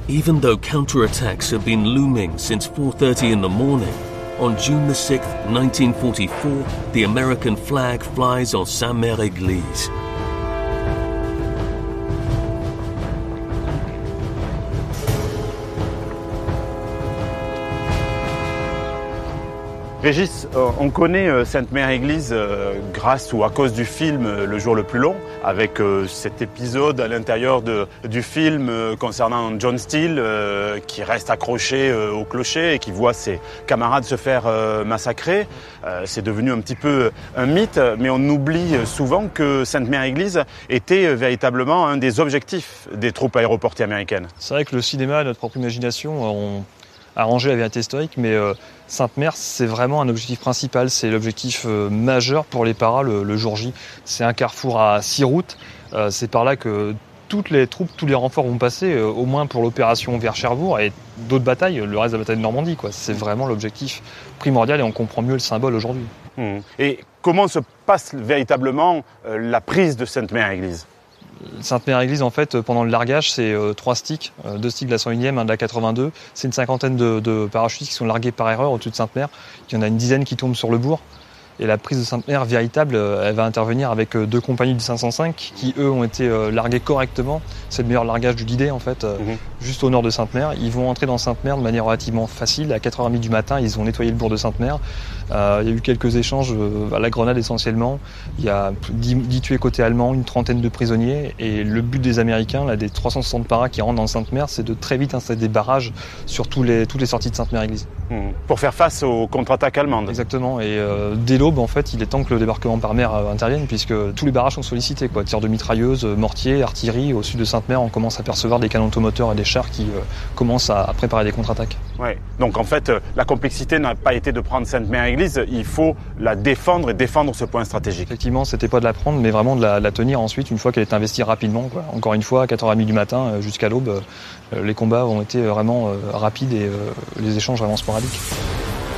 Even though counterattacks have been looming since 4:30 in the morning, on June the 6th, 1944, the American flag flies on Sainte-Mère-Église. Régis, on connaît Sainte-Mère-Église grâce ou à cause du film Le jour le plus long, avec cet épisode à l'intérieur du film concernant John Steele qui reste accroché au clocher et qui voit ses camarades se faire massacrer. C'est devenu un petit peu un mythe, mais on oublie souvent que Sainte-Mère-Église était véritablement un des objectifs des troupes aéroportées américaines. C'est vrai que le cinéma, notre propre imagination, ont arrangé la vérité historique, mais Sainte-Mère, c'est vraiment un objectif principal, c'est l'objectif majeur pour les paras le jour J. C'est un carrefour à 6 routes, c'est par là que toutes les troupes, tous les renforts vont passer, au moins pour l'opération vers Cherbourg et d'autres batailles, le reste de la bataille de Normandie, quoi. C'est vraiment l'objectif primordial et on comprend mieux le symbole aujourd'hui. Et comment se passe véritablement la prise de Sainte-Mère-Église ? Sainte-Mère-Église, en fait, pendant le largage, c'est 3 sticks, 2 sticks de la 101e, un de la 82. C'est une cinquantaine de parachutistes qui sont largués par erreur au-dessus de Sainte-Mère. Il y en a une dizaine qui tombent sur le bourg. Et la prise de Sainte-Mère véritable, elle va intervenir avec 2 compagnies du 505 qui, eux, ont été largués correctement. C'est le meilleur largage du Guidet, en fait, juste au nord de Sainte-Mère. Ils vont entrer dans Sainte-Mère de manière relativement facile. À 4h30 du matin, ils ont nettoyé le bourg de Sainte-Mère. Il y a eu quelques échanges à la grenade essentiellement. Il y a 10 tués côté allemand, une trentaine de prisonniers. Et le but des Américains, là, des 360 paras qui rentrent dans Sainte-Mère, c'est de très vite installer des barrages sur toutes les sorties de Sainte-Mère-Église. Pour faire face aux contre-attaques allemandes. Exactement. Et dès l'aube, en fait, il est temps que le débarquement par mer intervienne, puisque tous les barrages sont sollicités, quoi. Tirs de mitrailleuses, mortiers, artillerie. Au sud de Sainte-Mère, on commence à percevoir des canons automoteurs et des chars qui commencent à préparer des contre-attaques. Ouais. Donc en fait, la complexité n'a pas été de prendre Sainte-Mère-Église, il faut la défendre et défendre ce point stratégique. Effectivement, c'était pas de la prendre, mais vraiment de la tenir ensuite, une fois qu'elle est investie rapidement, quoi. Encore une fois, à 4h30 du matin jusqu'à l'aube, les combats ont été vraiment rapides et les échanges vraiment sporadiques.